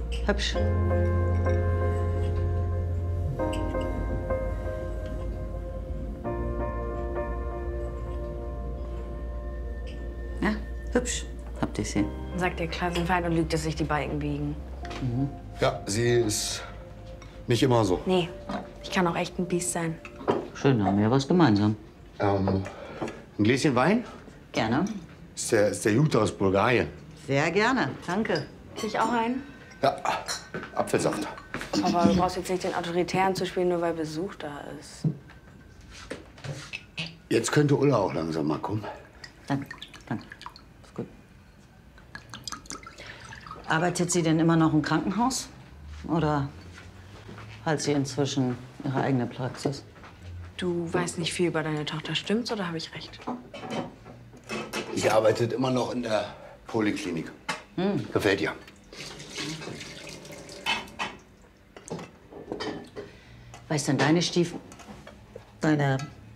Hübsch. Ja, hübsch. Habt ihr sie? Sagt der Klassenfeind und lügt, dass sich die Balken biegen. Ja, sie ist nicht immer so. Nee, ich kann auch echt ein Biest sein. Schön, haben wir ja was gemeinsam. Ein Gläschen Wein? Gerne. Ist der Jute aus Bulgarien. Sehr gerne, danke. Krieg ich auch einen? Ja, Apfelsaft. Aber du brauchst jetzt nicht den Autoritären zu spielen, nur weil Besuch da ist. Jetzt könnte Ulla auch langsam mal kommen. Danke, danke. Ist gut. Arbeitet sie denn immer noch im Krankenhaus? Oder hat sie inzwischen ihre eigene Praxis? Du weißt nicht viel über deine Tochter, stimmt's oder habe ich recht? Sie arbeitet immer noch in der Poliklinik. Gefällt ihr? Weiß denn deine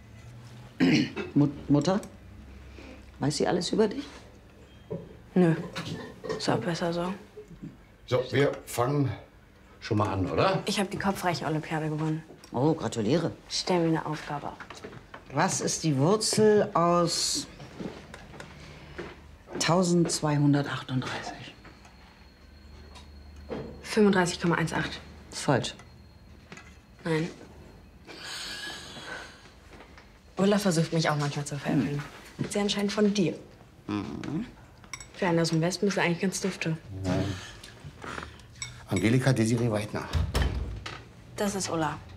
Mutter? Weiß sie alles über dich? Nö, ist auch besser so. So, wir fangen schon mal an, oder? Ich habe die Kopfrechen-Olympiade gewonnen. Oh, gratuliere. Stell mir eine Aufgabe auf. Was ist die Wurzel aus 1238? 35,18. Ist falsch. Nein. Ulla versucht mich auch manchmal zu veräppeln. Sie anscheinend von dir. Für einen aus dem Westen bist du eigentlich ganz dufte. Angelika Desiree Weidner. Das ist Ulla.